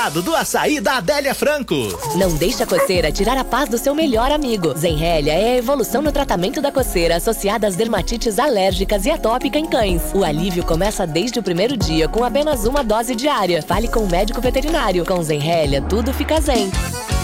Do açaí da Adélia Franco. Não deixe a coceira tirar a paz do seu melhor amigo. Zenrelia é a evolução no tratamento da coceira associada às dermatites alérgicas e atópica em cães. O alívio começa desde o primeiro dia com apenas uma dose diária. Fale com o médico veterinário. Com Zenrelia, tudo fica zen.